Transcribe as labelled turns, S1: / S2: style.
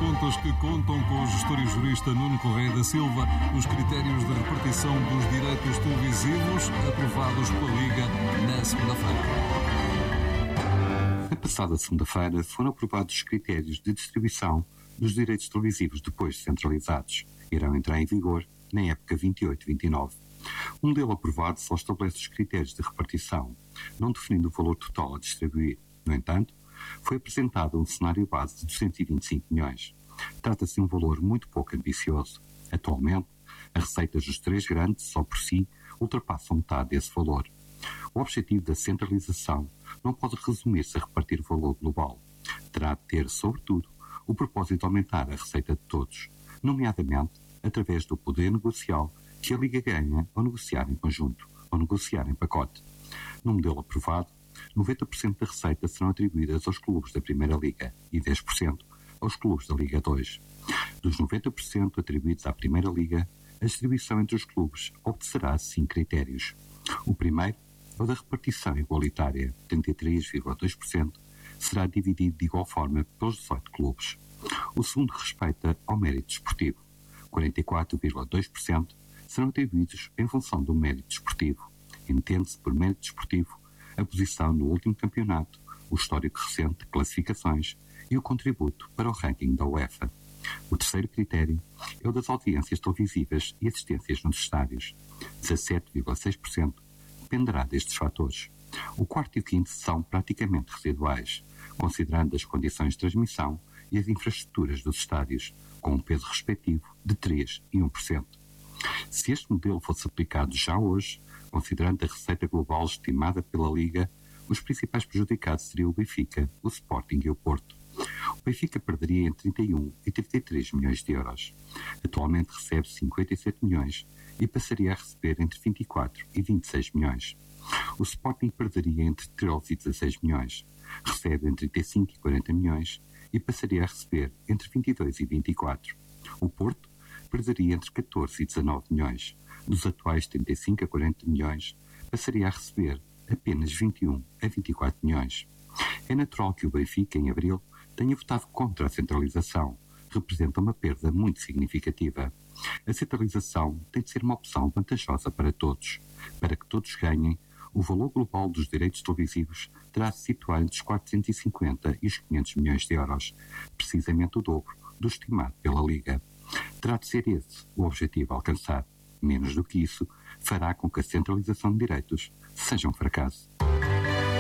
S1: contas que contam com o gestor e jurista Nuno Correia da Silva os critérios de repartição dos direitos televisivos aprovados pela Liga na segunda-feira.
S2: Na passada segunda-feira foram aprovados os critérios de distribuição dos direitos televisivos depois centralizados. Irão entrar em vigor na época 28-29. O modelo aprovado só estabelece os critérios de repartição, não definindo o valor total a distribuir. No entanto, foi apresentado um cenário base de 225 milhões. Trata-se de um valor muito pouco ambicioso. Atualmente, as receitas dos três grandes, só por si, ultrapassam metade desse valor. O objetivo da centralização não pode resumir-se a repartir o valor global. Terá de ter, sobretudo, o propósito de aumentar a receita de todos, nomeadamente através do poder negocial que a Liga ganha ao negociar em conjunto, ou negociar em pacote. No modelo aprovado, 90% da receita serão atribuídas aos clubes da Primeira Liga e 10% aos clubes da Liga 2. Dos 90% atribuídos à Primeira Liga, a distribuição entre os clubes obedecerá a 5 critérios. O primeiro é o da repartição igualitária, 33,2%, será dividido de igual forma pelos 18 clubes. O segundo respeita ao mérito desportivo. 44,2% serão atribuídos em função do mérito desportivo. Entende-se por mérito desportivo a posição no último campeonato, o histórico recente de classificações e o contributo para o ranking da UEFA. O terceiro critério é o das audiências televisivas e assistências nos estádios. 17,6% dependerá destes fatores. O quarto e o quinto são praticamente residuais, considerando as condições de transmissão e as infraestruturas dos estádios, com um peso respectivo de 3% e 1%. Se este modelo fosse aplicado já hoje, considerando a receita global estimada pela Liga, os principais prejudicados seriam o Benfica, o Sporting e o Porto. O Benfica perderia entre 31 e 33 milhões de euros. Atualmente recebe 57 milhões e passaria a receber entre 24 e 26 milhões. O Sporting perderia entre 13 e 16 milhões, recebe entre 35 e 40 milhões e passaria a receber entre 22 e 24. O Porto perderia entre 14 e 19 milhões. Dos atuais 35 a 40 milhões, passaria a receber apenas 21 a 24 milhões. É natural que o Benfica, em abril, tenha votado contra a centralização. Representa uma perda muito significativa. A centralização tem de ser uma opção vantajosa para todos. Para que todos ganhem, o valor global dos direitos televisivos terá de se situar entre os 450 e os 500 milhões de euros, precisamente o dobro do estimado pela Liga. Terá de ser esse o objetivo a alcançar. Menos do que isso fará com que a centralização de direitos seja um fracasso.